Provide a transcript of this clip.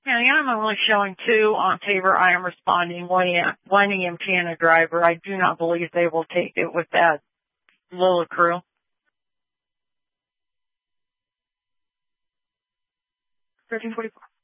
County, I'm only showing 2 on Tabor. I am responding 1 EM Canada driver. I do not believe they will take it with that Lola crew. 1344.